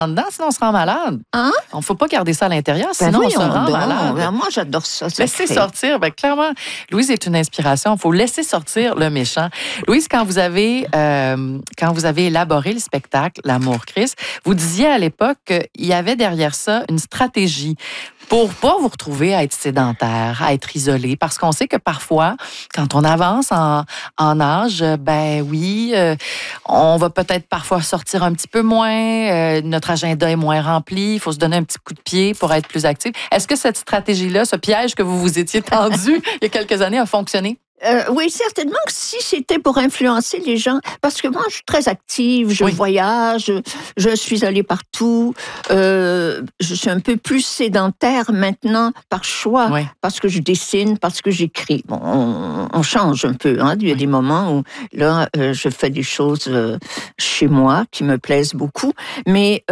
dedans, sinon on se rend malade. Hein? On ne faut pas garder ça à l'intérieur, sinon on se rend malade. Ben, moi, j'adore ça. Laissez sortir, clairement, Louise est une inspiration. Il faut laisser sortir le méchant. Louise, quand vous avez élaboré le spectacle L'Amour-Christ, vous disiez à l'époque qu'il y avait derrière ça une stratégie pour pas vous retrouver à être sédentaire, à être isolé, parce qu'on sait que parfois, quand on avance en âge, on va peut-être parfois sortir un petit peu moins, notre agenda est moins rempli, il faut se donner un petit coup de pied pour être plus actif. Est-ce que cette stratégie-là, ce piège que vous vous étiez tendu il y a quelques années a fonctionné? Oui, certainement que si c'était pour influencer les gens, parce que moi, je suis très active, je voyage, je suis allée partout, je suis un peu plus sédentaire maintenant par choix, parce que je dessine, parce que j'écris. Bon, on change un peu, hein. Il y a des moments où, là, je fais des choses chez moi qui me plaisent beaucoup, mais...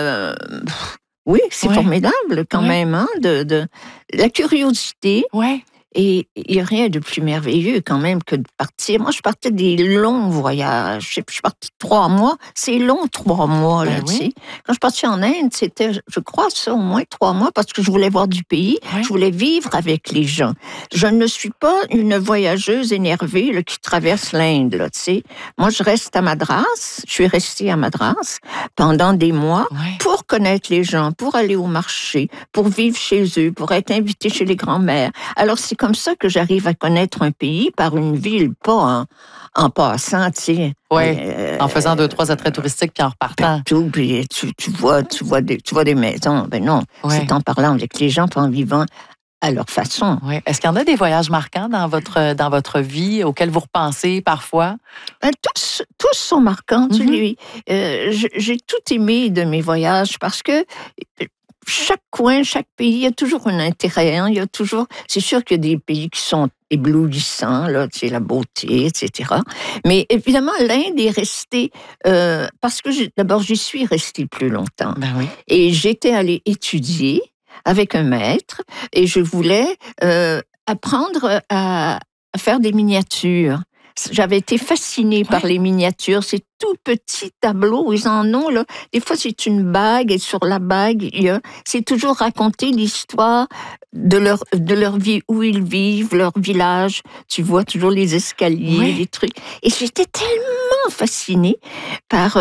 oui, c'est formidable quand même, hein, de la curiosité. Ouais. Et il n'y a rien de plus merveilleux quand même que de partir. Moi, je partais des longs voyages. Je suis partie 3 mois. C'est long, 3 mois, là, tu sais. Quand je suis partie en Inde, c'était, je crois, ça, au moins 3 mois, parce que je voulais voir du pays. Je voulais vivre avec les gens. Je ne suis pas une voyageuse énervée là, qui traverse l'Inde, là, tu sais. Moi, je reste à Madras. Je suis restée à Madras pendant des mois pour connaître les gens, pour aller au marché, pour vivre chez eux, pour être invitée chez les grands-mères. Alors, c'est comme ça que j'arrive à connaître un pays par une ville, pas en passant, tu sais. Oui, en faisant 2-3 attraits touristiques puis en repartant. Tout, puis tu vois des maisons. Ben non, c'est en parlant avec les gens, puis en vivant à leur façon. Oui. Est-ce qu'il y en a des voyages marquants dans votre vie auxquels vous repensez parfois? Ben, tous sont marquants. J'ai tout aimé de mes voyages parce que chaque coin, chaque pays, il y a toujours un intérêt. Hein? C'est sûr qu'il y a des pays qui sont éblouissants, là, tu sais, la beauté, etc. Mais évidemment, l'Inde est restée, parce que d'abord, j'y suis restée plus longtemps. Ben oui. Et j'étais allée étudier avec un maître et je voulais apprendre à faire des miniatures. J'avais été fascinée par les miniatures. Ces tout petits tableaux, ils en ont, là. Des fois, c'est une bague et sur la bague, c'est toujours raconter l'histoire de leur vie, où ils vivent, leur village. Tu vois toujours les escaliers, les trucs. Et j'étais tellement fascinée par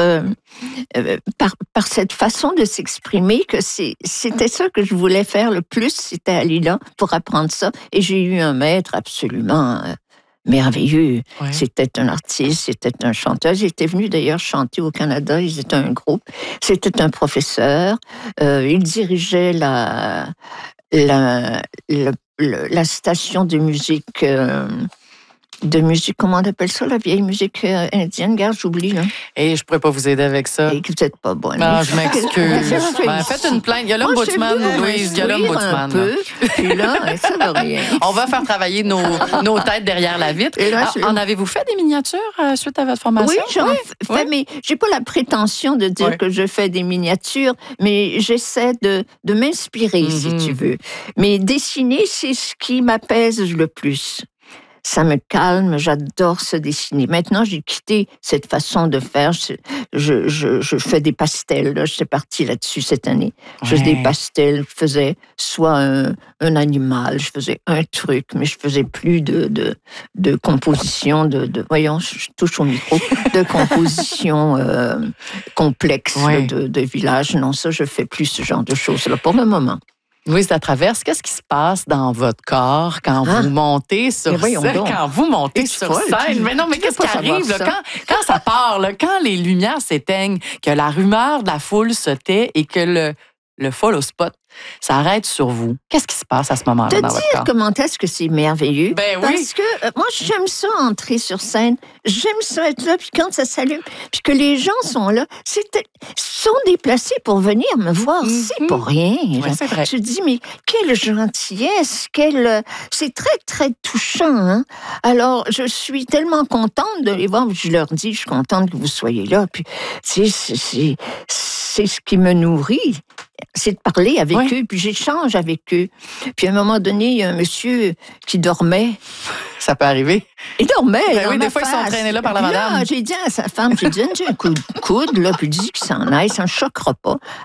cette façon de s'exprimer que c'était ça que je voulais faire le plus, c'était aller là pour apprendre ça. Et j'ai eu un maître absolument... merveilleux. C'était un artiste, c'était un chanteur. Ils étaient venus d'ailleurs chanter au Canada, ils étaient un groupe. C'était un professeur. Il dirigeait la station de musique... comment on appelle ça, la vieille musique indienne? Regarde, j'oublie, là. Et je pourrais pas vous aider avec ça. Et que vous n'êtes pas bonne. Non, je m'excuse. Faites une plainte. Il y a l'ombudsman, Louise. Il y a l'ombudsman. Puis là, ça va rien. On va faire travailler nos têtes derrière la vitre. En avez-vous fait des miniatures suite à votre formation? Oui, j'en fais, mais j'ai pas la prétention de dire que je fais des miniatures, mais j'essaie de m'inspirer, si tu veux. Mais dessiner, c'est ce qui m'apaise le plus. Ça me calme, j'adore se dessiner. Maintenant, j'ai quitté cette façon de faire. Je fais des pastels. Là. J'étais partie là-dessus cette année. Je faisais des pastels. Je faisais soit un animal, je faisais un truc, mais je faisais plus de composition, voyons, je touche au micro, de composition complexe de village. Non, ça, je fais plus ce genre de choses-là pour le moment. Louise Latraverse, qu'est-ce qui se passe dans votre corps quand vous montez sur scène? Quand vous montez sur scène? Mais non, mais qu'est-ce qui arrive là, quand ça part, là, quand les lumières s'éteignent, que la rumeur de la foule se tait et que le follow spot s'arrête sur vous. Qu'est-ce qui se passe à ce moment-là dans votre corps? Comment est-ce que c'est merveilleux? Ben oui. Parce que moi, j'aime ça entrer sur scène. J'aime ça être là, puis quand ça s'allume, puis que les gens sont là, sont déplacés pour venir me voir. C'est pour rien. Ouais, c'est vrai. Tu te dis, mais quelle gentillesse, c'est très, très touchant. Hein? Alors, je suis tellement contente de les voir. Je leur dis, je suis contente que vous soyez là. Puis, c'est ce qui me nourrit. C'est de parler avec eux, puis j'échange avec eux. Puis à un moment donné, il y a un monsieur qui dormait. Ça peut arriver. Il dormait. Ben oui, des fois, ils sont traînés là par la madame. Là, j'ai dit à sa femme, j'ai un coup de coude, là, puis dis qu'il s'en aille, ça ne choquera pas.